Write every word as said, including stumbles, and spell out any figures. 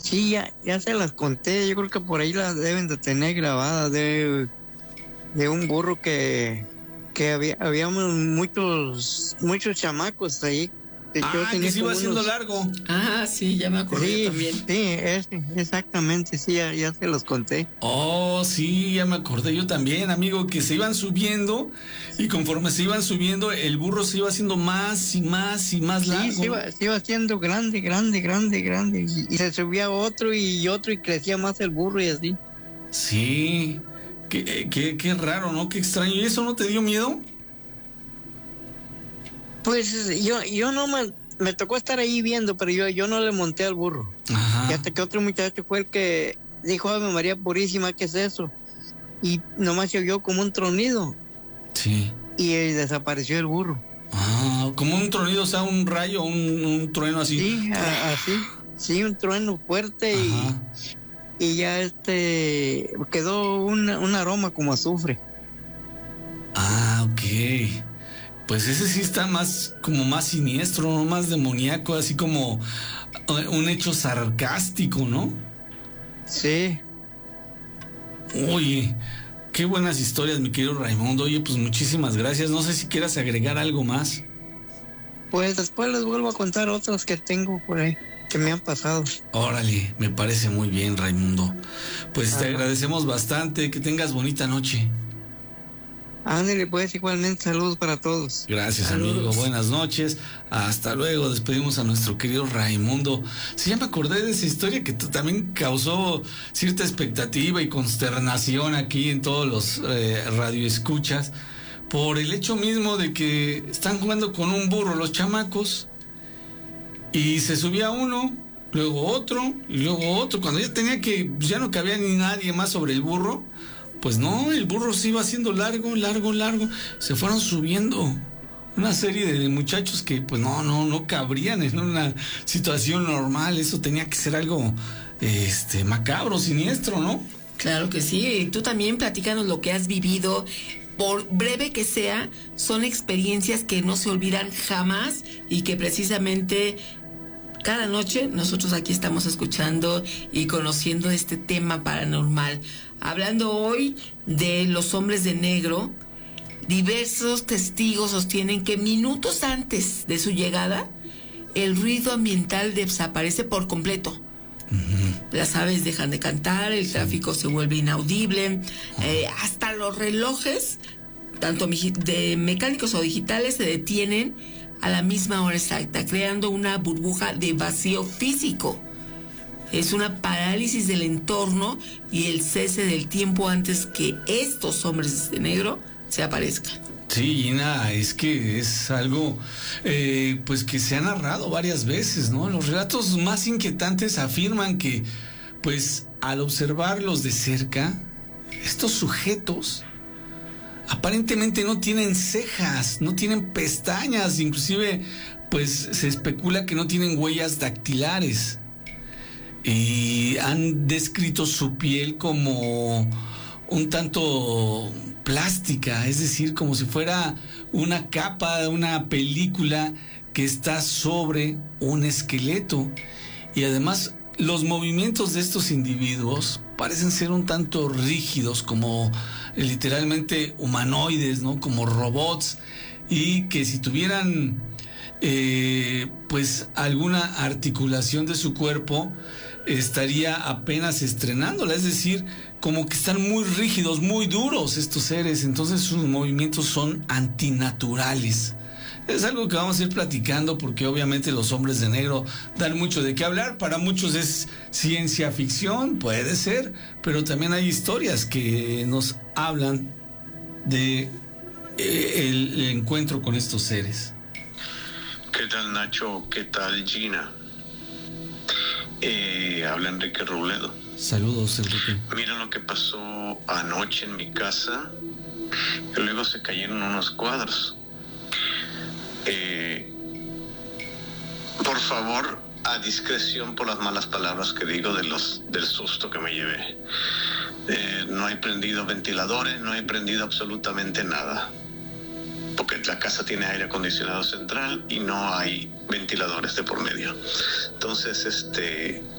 Sí, ya, ya se las conté, yo creo que por ahí las deben de tener grabadas de, de un burro que, que había, habíamos muchos, muchos chamacos ahí. Que ah, yo tenía que se iba como haciendo unos... largo. Ah, sí, ya me acordé Sí, también. sí, ese, exactamente, sí, ya, ya se los conté. Oh, sí, ya me acordé yo también, amigo, que se iban subiendo y conforme se iban subiendo, el burro se iba haciendo más y más y más largo. Sí, se iba, se iba haciendo grande, grande, grande, grande. Y, y se subía otro y otro y crecía más el burro y así. Sí, qué, qué, qué raro, ¿no? Qué extraño. ¿Y eso no te dio miedo? Pues yo, yo no me, me tocó estar ahí viendo, pero yo, yo no le monté al burro. Ajá. Y hasta que otro muchacho fue el que dijo, Ave María Purísima, ¿qué es eso? Y nomás se oyó como un tronido. Sí. Y eh, desapareció el burro. Ah, como un tronido, o sea, un rayo, un, un trueno así. Sí, a, así. Sí, un trueno fuerte. Ajá. y, y ya este quedó un, un aroma como azufre. Ah, ok. Pues ese sí está más, como más siniestro, ¿no? Más demoníaco, así como un hecho sarcástico, ¿no? Sí. Oye, qué buenas historias, mi querido Raimundo. Oye, pues muchísimas gracias. No sé si quieras agregar algo más. Pues después les vuelvo a contar otras que tengo por ahí, que me han pasado. Órale, me parece muy bien, Raimundo. Pues ah. te agradecemos bastante. Que tengas bonita noche. Ándale, pues igualmente saludos para todos. Gracias, Saludos. amigo. Buenas noches. Hasta luego. Despedimos a nuestro querido Raimundo. Sí, ya me acordé de esa historia que t- también causó cierta expectativa y consternación aquí en todos los eh, radioescuchas por el hecho mismo de que están jugando con un burro los chamacos y se subía uno, luego otro y luego otro. Cuando ya tenía que, ya no cabía ni nadie más sobre el burro. Pues no, el burro se iba haciendo largo, largo, largo. Se fueron subiendo una serie de muchachos que pues no, no, no cabrían en una situación normal. Eso tenía que ser algo este macabro, siniestro, ¿no? Claro que sí. Y tú también platícanos lo que has vivido. Por breve que sea, son experiencias que no se olvidan jamás y que precisamente cada noche nosotros aquí estamos escuchando y conociendo este tema paranormal. Hablando hoy de los hombres de negro, diversos testigos sostienen que minutos antes de su llegada, el ruido ambiental desaparece por completo. Uh-huh. Las aves dejan de cantar, el tráfico se vuelve inaudible, uh-huh. eh, hasta los relojes, tanto de mecánicos o digitales, se detienen a la misma hora exacta, creando una burbuja de vacío físico. Es una parálisis del entorno y el cese del tiempo antes que estos hombres de negro se aparezcan. Sí, Gina, es que es algo eh, pues que se ha narrado varias veces, ¿no? Los relatos más inquietantes afirman que, pues, al observarlos de cerca, estos sujetos aparentemente no tienen cejas, no tienen pestañas, inclusive, pues, se especula que no tienen huellas dactilares. Y han descrito su piel como un tanto plástica, es decir, como si fuera una capa de una película que está sobre un esqueleto. Y además los movimientos de estos individuos parecen ser un tanto rígidos, como literalmente humanoides, ¿no? Como robots, y que si tuvieran eh, pues alguna articulación de su cuerpo estaría apenas estrenándola, es decir, como que están muy rígidos, muy duros estos seres, entonces sus movimientos son antinaturales. Es algo que vamos a ir platicando porque obviamente los hombres de negro dan mucho de qué hablar. Para muchos es ciencia ficción, puede ser, pero también hay historias que nos hablan de eh, el, el encuentro con estos seres. ¿Qué tal, Nacho? ¿Qué tal, Gina? Eh, habla Enrique Robledo. Saludos, Enrique. Mira lo que pasó anoche en mi casa. Y luego se cayeron unos cuadros. Eh, por favor, a discreción por las malas palabras que digo de los del susto que me llevé. Eh, no he prendido ventiladores, no he prendido absolutamente nada. Porque la casa tiene aire acondicionado central y no hay ventiladores de por medio. Entonces, este,